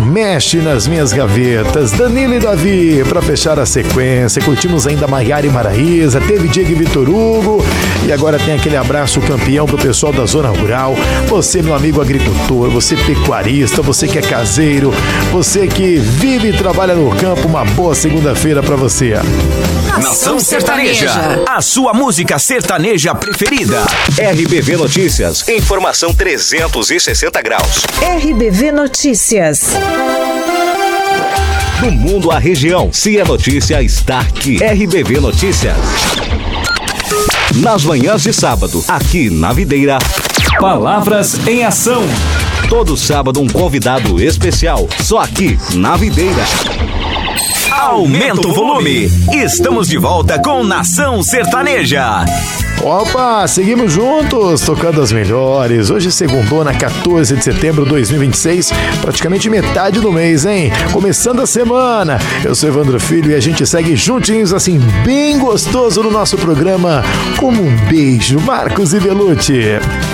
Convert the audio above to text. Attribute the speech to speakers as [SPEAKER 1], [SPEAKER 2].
[SPEAKER 1] Mexe nas Minhas Gavetas, Danilo e Davi, pra fechar a sequência. Curtimos ainda Maiara e Maraísa, teve Diego e Vitor Hugo, e agora tem aquele abraço campeão pro pessoal da zona rural. Você, meu amigo agricultor, você pecuarista, você que é caseiro, você que vive e trabalha no campo, uma boa segunda-feira pra você.
[SPEAKER 2] Nação Sertaneja, a sua música sertaneja preferida. RBV Notícias, informação 360 graus.
[SPEAKER 3] RBV Notícias.
[SPEAKER 2] Do mundo à região, se é notícia, está aqui. RBV Notícias. Nas manhãs de sábado, aqui na Videira. Palavras em ação. Todo sábado um convidado especial, só aqui na Videira. Aumenta o volume. Estamos de volta com Nação Sertaneja.
[SPEAKER 1] Opa, seguimos juntos, tocando as melhores. Hoje segundona, 14 de setembro de 2026, praticamente metade do mês, hein? Começando a semana. Eu sou Evandro Filho e a gente segue juntinhos, assim, bem gostoso no nosso programa. Como um beijo, Marcos e Belucci.